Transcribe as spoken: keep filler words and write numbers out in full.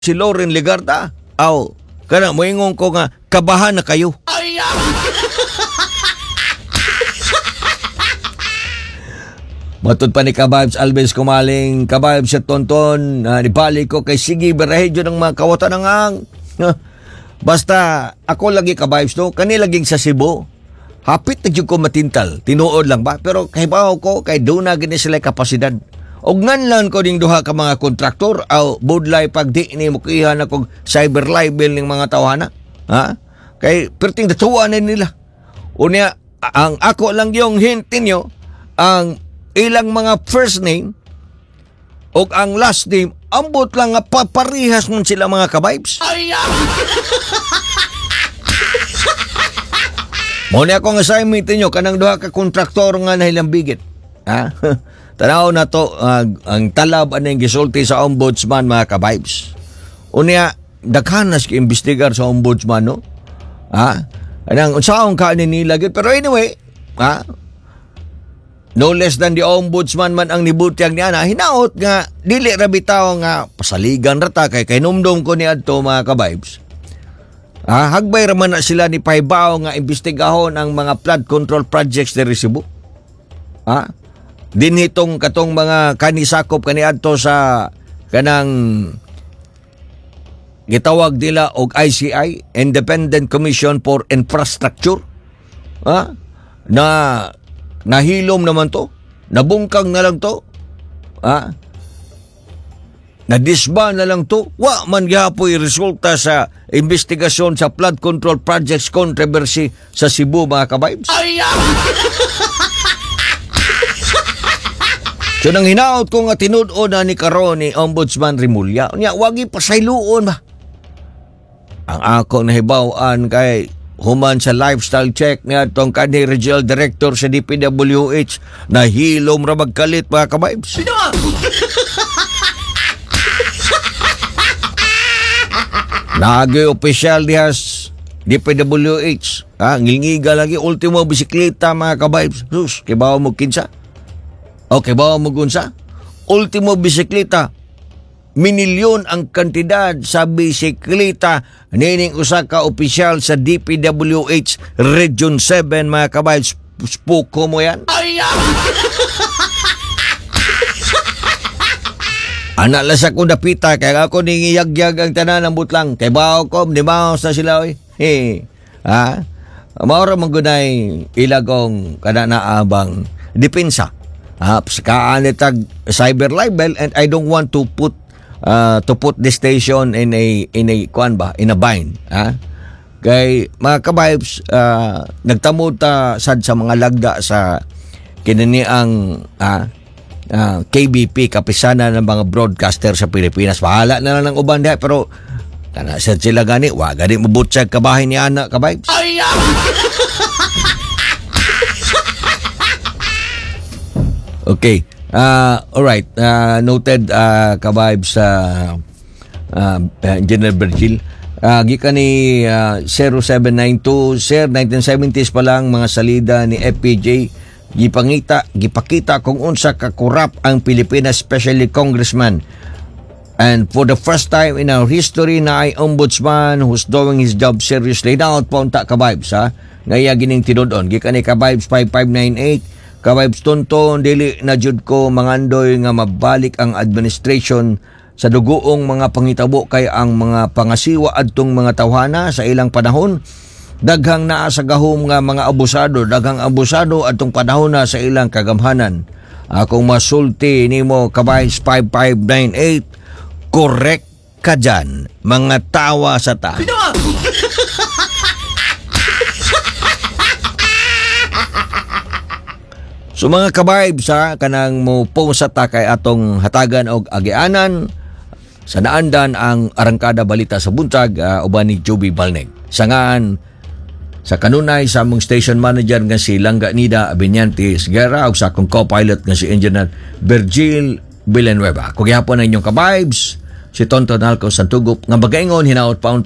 si Lauren Legarda. Aw, kana moingon ko nga kabahan na kayo. Ay, Matod pa ni Kabibes Alves kumaling Kabibes sa tonton uh, nibalik ko kay sige berahedyo ng mga kawatan ng ang. Basta ako lagi Kabibes no, kani laging sa Cebu. Hapit na ko matintal, tinuod lang ba? Pero kahibaw ko kay doon na gini sila kapasidad. Og ngan lang ko ding duha ka mga kontraktor aw budlay pag di ni mo kiha na kog cyber libel ning mga tawhana. Ha? Kay perting datuwa na nila. Unya ang ako lang yung hint ninyo ang ilang mga first name og ang last name ambot lang nga paparihas nun sila mga kabibes. ay, Mo ni akong assignment ninyo kanang duha ka kontraktor nga nahilambigit. Ha? Tanaw na to uh, ang talab anong gisulti sa ombudsman mga kabibes. Unya daghan na si imbestigar sa ombudsman no. Ha? Anang unsaon ka ni nila gid pero anyway, ha? No less than the ombudsman man ang nibutyag niya na hinaot nga dili ra bitaw nga pasaligan ra ta kay kay numdum ko ni adto mga kabibes. Ah, hagbay ra man na sila ni pahibaw nga imbestigahon ang mga flood control projects diri Cebu. Ha? Dinhitong katong mga kanisakop kaniadto sa kanang gitawag nila og I C I, Independent Commission for Infrastructure. Ha? Na nahilom naman to, nabungkang na lang to. Ha? Nadisba na lang to. Wa man gyapoy resulta sa investigasyon sa flood control projects controversy sa Cebu mga kabibes. ay, So nang hinaot ko nga tinud-o na ni karon ni Ombudsman Rimulya, nya wagi pasayloon ba? Ang ako nahibaw-an kay human sa lifestyle check niya tong kanhi regional director sa D P W H na hilom ra magkalit mga kabibes. sino nga? Nagi opisyal dihas D P W H, ha, ngilngiga lagi ultimo bisikleta mga kabibes. Sus, kibaw mo kinsa? Okay, bawa mo gunsa? Ultimo bisikleta. Minilyon ang kantidad sa bisikleta nining usa ka opisyal sa D P W H Region seven mga kabibes. Puko mo yan? Ay, Anak lang sa kong dapita kaya ako ningiyagyag ang tanan ng butlang. Kay bawa ko, di bawa sa sila oy. Hey, ha? Maura manggunay ilagong kada naabang depensa. Uh, kaanitag cyber libel and I don't want to put uh, to put the station in a in a kuan ba in a bind ha kay mga kabibes uh, nagtamod ta sad sa mga lagda sa kinani ang uh, uh, K B P kapisanan ng mga broadcaster sa Pilipinas. Bahala na lang ng uban diha pero kana sad sila gani wa gani mabutyag kabahin ni ana kabibes. ay, Okay. Uh, alright. Uh, noted, uh, kabibes sa uh, uh, Engineer Virgil. Uh, gikan ni uh, zero seven nine two, Sir, nineteen seventies pa lang mga salida ni F P J. Gipangita, gipakita kung unsa ka korap ang Pilipinas, especially congressman. And for the first time in our history na ay ombudsman who's doing his job seriously. Naot pa unta kabibes ha. Ngaya gining tinudon. Gikan ni kabibes five five nine eight. Kabibes tonton, dili na jud ko mangandoy nga mabalik ang administration sa dugoong mga pangitabo kay ang mga pangasiwa adtong mga tawhana sa ilang panahon. Daghang naa sa gahom nga mga abusado, daghang abusado adtong panahon na sa ilang kagamhanan. Akong masulti nimo kabibes five five nine eight, correct ka dyan, mga tawa sa ta. sino nga? So mga kabibes ha, kanang mo pong sa takay atong hatagan og agianan sa naandan ang arangkada balita sa buntag uh, uban ni Joby Balneg. Sangaan sa kanunay sa among station manager nga si Langga Nida Abinyante Sigara ug sa akong co-pilot nga si Engineer Virgil Villanueva. Kung gihapon na inyong kabibes, si Tonton Alco Santugop nga magaingon hinaot pa